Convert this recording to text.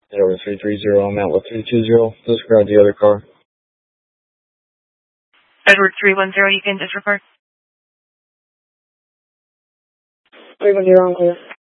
Over 330, I'm out with 320. Let's grab the other car. Edward 310, you can disregard. 310, I'm clear.